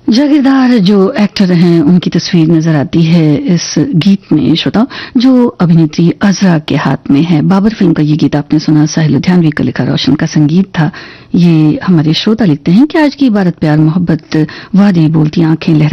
जागीरदार जो एक्टर हैं उनकी तस्वीर नजर आती है इस गीत में श्रोताओ, जो अभिनेत्री अजरा के हाथ में है। बाबर फिल्म का ये गीत आपने सुना, साहिल लुधियानवी का लिखा, रोशन का संगीत था। ये हमारे श्रोता लिखते हैं कि आज की इबारत प्यार मोहब्बत वादी बोलती आंखें लहरा